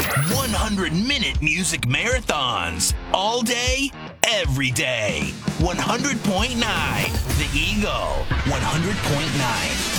100-minute music marathons. All day, every day. 100.9 The Eagle. 100.9.